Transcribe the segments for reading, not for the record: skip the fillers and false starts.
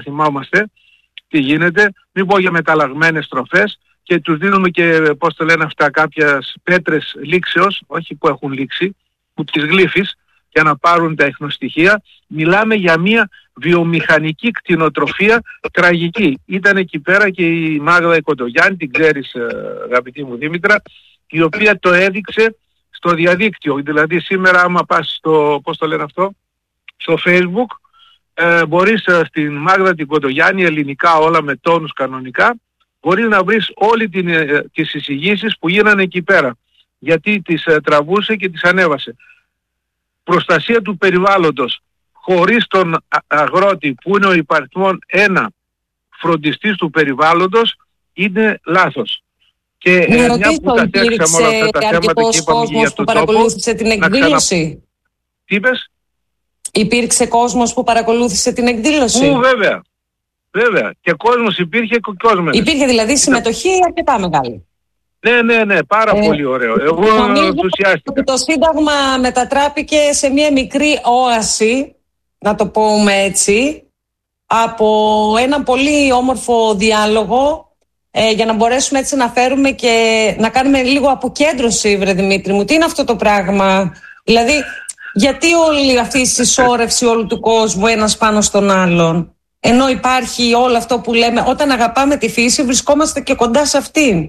θυμάμαστε τι γίνεται, μην πω για μεταλλαγμένες τροφές, και τους δίνουμε και, πώς το λένε αυτά, κάποιες πέτρες λήξεως, όχι που έχουν λήξει, που τις γλύφεις για να πάρουν τα ιχνοστοιχεία. Μιλάμε για μια βιομηχανική κτηνοτροφία τραγική. Ήταν εκεί πέρα και η Μάγδα η Κοντογιάννη, την ξέρεις αγαπητή μου Δήμητρα, η οποία το έδειξε στο διαδίκτυο. Δηλαδή σήμερα άμα πας στο, πώς το λένε αυτό, στο Facebook, μπορείς στην Μάγδα την Κοντογιάννη, ελληνικά όλα με τόνους κανονικά, μπορείς να βρεις όλη τις εισηγήσεις που γίνανε εκεί πέρα. Γιατί τις τραβούσε και τις ανέβασε. Προστασία του περιβάλλοντος χωρίς τον αγρότη που είναι ο υπαριθμόν ένα φροντιστής του περιβάλλοντος είναι λάθος. Και μια που τα θέξαμε όλα αυτά τα θέματα και είπαμε για τον τόπο, την εκδήλωση. Τι είπες? Υπήρξε κόσμος που παρακολούθησε την εκδήλωση? Βέβαια. Βέβαια. Και κόσμος υπήρχε και κόσμος. Υπήρχε δηλαδή συμμετοχή αρκετά μεγάλη. Ναι, πάρα πολύ ωραίο. Εγώ ενθουσιάστηκα. Το Σύνταγμα μετατράπηκε σε μια μικρή όαση, να το πούμε έτσι, από ένα πολύ όμορφο διάλογο, για να μπορέσουμε έτσι να φέρουμε και να κάνουμε λίγο αποκέντρωση, βρε Δημήτρη μου. Τι είναι αυτό το πράγμα? Δηλαδή, γιατί όλη αυτή η συσσόρευση όλου του κόσμου ένας πάνω στον άλλον, ενώ υπάρχει όλο αυτό που λέμε, όταν αγαπάμε τη φύση βρισκόμαστε και κοντά σε αυτήν.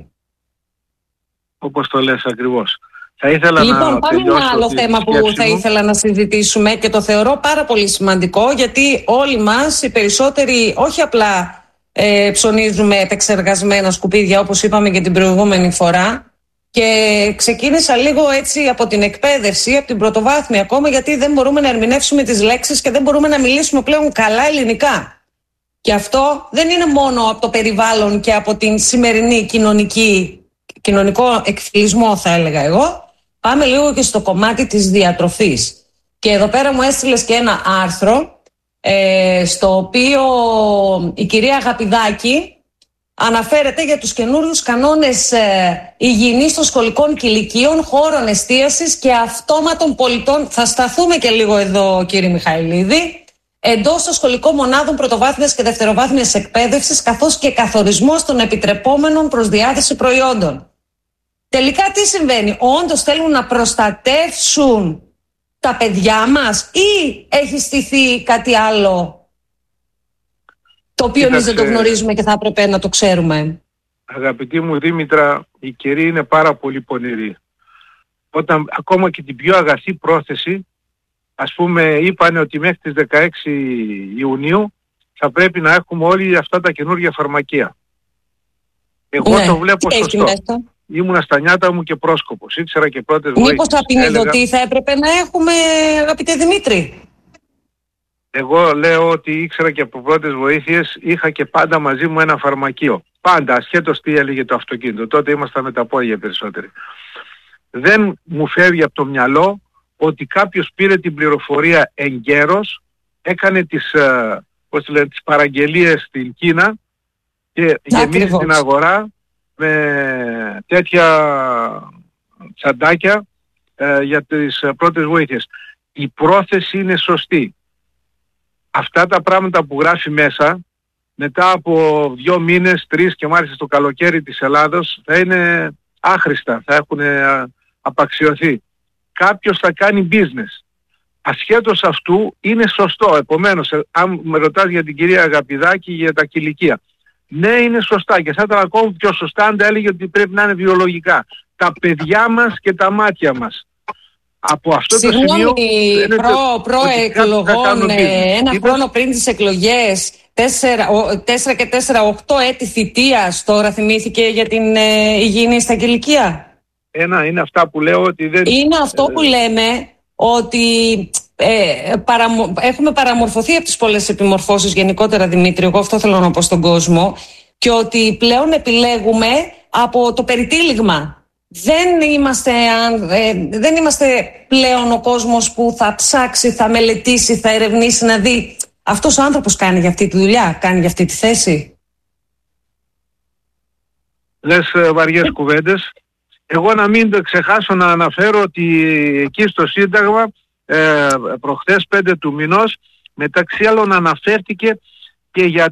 Όπως το λες ακριβώς. Θα ήθελα λοιπόν, πάμε ένα άλλο θέμα που θα ήθελα να συζητήσουμε και το θεωρώ πάρα πολύ σημαντικό, γιατί όλοι μας, οι περισσότεροι, όχι απλά ψωνίζουμε επεξεργασμένα σκουπίδια όπως είπαμε και την προηγούμενη φορά, και ξεκίνησα λίγο έτσι από την εκπαίδευση, από την πρωτοβάθμια ακόμα, γιατί δεν μπορούμε να ερμηνεύσουμε τις λέξεις και δεν μπορούμε να μιλήσουμε πλέον καλά ελληνικά. Και αυτό δεν είναι μόνο από το περιβάλλον και από την σημερινή κοινωνικό εκφυλισμό, θα έλεγα εγώ. Πάμε λίγο και στο κομμάτι της διατροφής. Και εδώ πέρα μου έστειλες και ένα άρθρο, στο οποίο η κυρία Αγαπηδάκη αναφέρεται για τους καινούριους κανόνες υγιεινής των σχολικών κηλικίων, χώρων εστίασης και αυτόματων πολιτών. Θα σταθούμε και λίγο εδώ, κύριε Μιχαηλίδη. Εντός των σχολικών μονάδων πρωτοβάθμιας και δευτεροβάθμιας εκπαίδευσης, καθώς και καθορισμός των επιτρεπόμενων προς διάθεση προϊόντων. Τελικά τι συμβαίνει? Όντως θέλουν να προστατεύσουν τα παιδιά μας ή έχει στηθεί κάτι άλλο το οποίο εμείς δεν το γνωρίζουμε και θα έπρεπε να το ξέρουμε? Αγαπητή μου Δήμητρα, η καιρή είναι πάρα πολύ πονηρή. Όταν ακόμα και την πιο αγαθή πρόθεση, ας πούμε, είπανε ότι μέχρι τις 16 Ιουνίου θα πρέπει να έχουμε όλοι αυτά τα καινούργια φαρμακεία. Εγώ το βλέπω σωστό. Ήμουνα στα νιάτα μου και πρόσκοπος. Ήξερα και πρώτες βοήθειες. Μήπως απεινιδωτή θα έπρεπε να έχουμε, αγαπητέ Δημήτρη? Εγώ λέω ότι ήξερα και από πρώτες βοήθειες, είχα και πάντα μαζί μου ένα φαρμακείο. Πάντα, ασχέτως τι έλεγε το αυτοκίνητο. Τότε ήμασταν με τα πόδια περισσότεροι. Δεν μου φεύγει από το μυαλό ότι κάποιος πήρε την πληροφορία εγκαίρος, έκανε τις παραγγελίες στην Κίνα και γεμίζει την αγορά με τέτοια τσαντάκια για τις πρώτες βοήθειες. Η πρόθεση είναι σωστή. Αυτά τα πράγματα που γράφει μέσα, μετά από 2 μήνες, 3 και μάλιστα στο καλοκαίρι της Ελλάδος, θα είναι άχρηστα, θα έχουν απαξιωθεί. Κάποιος θα κάνει business. Ασχέτως αυτού είναι σωστό. Επομένως, αν με ρωτάς για την κυρία Αγαπηδάκη για τα κηλικία, ναι, είναι σωστά, και θα ήταν ακόμα πιο σωστά αν τα έλεγε ότι πρέπει να είναι βιολογικά. Τα παιδιά μας και τα μάτια μας. Από αυτό το σημείο... Προεκλογών, ένα χρόνο πριν τις εκλογές, 4 και 4, 8 έτη θητείας, τώρα θυμήθηκε για την υγιεινή στα κηλικία. Είναι αυτά που λέω ότι δεν... Είναι αυτό που λέμε ότι έχουμε παραμορφωθεί από τις πολλές επιμορφώσεις γενικότερα, Δημήτρη, εγώ αυτό θέλω να πω στον κόσμο, και ότι πλέον επιλέγουμε από το περιτύλιγμα. Δεν είμαστε πλέον ο κόσμος που θα ψάξει, θα μελετήσει, θα ερευνήσει, να δει αυτός ο άνθρωπος κάνει για αυτή τη δουλειά, κάνει για αυτή τη θέση. Λες βαριές κουβέντες. Εγώ να μην ξεχάσω να αναφέρω ότι εκεί στο Σύνταγμα προχθές 5 του μηνός, μεταξύ άλλων, αναφέρθηκε και για